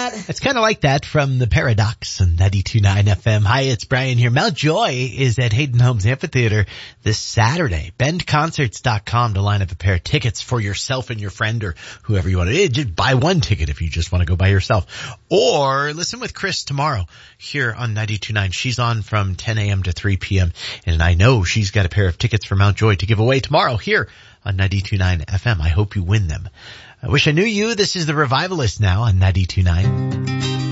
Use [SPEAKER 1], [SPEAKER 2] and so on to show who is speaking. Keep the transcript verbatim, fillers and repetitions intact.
[SPEAKER 1] that.
[SPEAKER 2] It's kind of like that from the Paradox on ninety-two point nine F M. Hi, it's Brian here. Mountjoy is at Hayden Homes Amphitheater this Saturday. bend concerts dot com to line up a pair of tickets for yourself and your friend or whoever you want to. Just buy one ticket if you just want to go by yourself. Or listen with Chris tomorrow here on ninety-two point nine. She's on from ten a.m. to three p.m. And I know she's got a pair of tickets for Mountjoy to give away tomorrow here on ninety-two point nine F M. I hope you win them. I wish I knew you. This is The Revivalist now on ninety-two point nine.